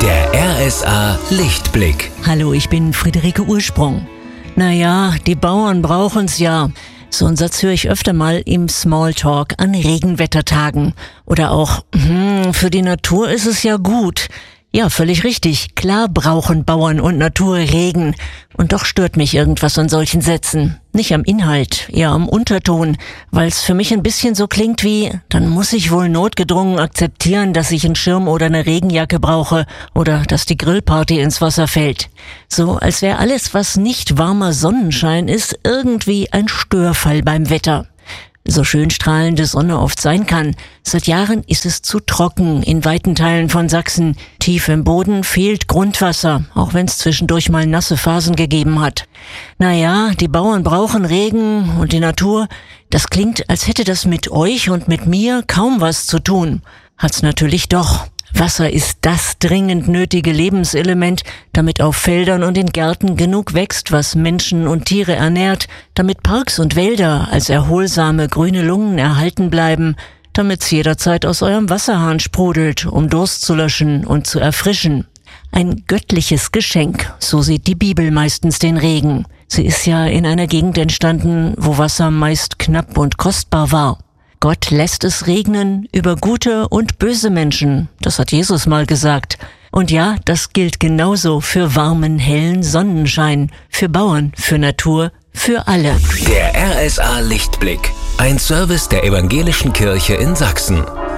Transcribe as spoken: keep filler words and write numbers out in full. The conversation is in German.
Der R S A Lichtblick. Hallo, ich bin Friederike Ursprung. Naja, die Bauern brauchen's ja. So einen Satz höre ich öfter mal im Smalltalk an Regenwettertagen. Oder auch, hm, für die Natur ist es ja gut. Ja, völlig richtig. Klar brauchen Bauern und Natur Regen. Und doch stört mich irgendwas an solchen Sätzen. Nicht am Inhalt, eher am Unterton, weil es für mich ein bisschen so klingt wie, dann muss ich wohl notgedrungen akzeptieren, dass ich einen Schirm oder eine Regenjacke brauche oder dass die Grillparty ins Wasser fällt. So, als wäre alles, was nicht warmer Sonnenschein ist, irgendwie ein Störfall beim Wetter. So schön strahlende Sonne oft sein kann. Seit Jahren ist es zu trocken in weiten Teilen von Sachsen. Tief im Boden fehlt Grundwasser, auch wenn es zwischendurch mal nasse Phasen gegeben hat. Naja, die Bauern brauchen Regen und die Natur. Das klingt, als hätte das mit euch und mit mir kaum was zu tun. Hat's natürlich doch. Wasser ist das dringend nötige Lebenselement, damit auf Feldern und in Gärten genug wächst, was Menschen und Tiere ernährt, damit Parks und Wälder als erholsame grüne Lungen erhalten bleiben, damit's jederzeit aus eurem Wasserhahn sprudelt, um Durst zu löschen und zu erfrischen. Ein göttliches Geschenk, so sieht die Bibel meistens den Regen. Sie ist ja in einer Gegend entstanden, wo Wasser meist knapp und kostbar war. Gott lässt es regnen über gute und böse Menschen. Das hat Jesus mal gesagt. Und ja, das gilt genauso für warmen, hellen Sonnenschein, für Bauern, für Natur, für alle. Der R S A Lichtblick. Ein Service der Evangelischen Kirche in Sachsen.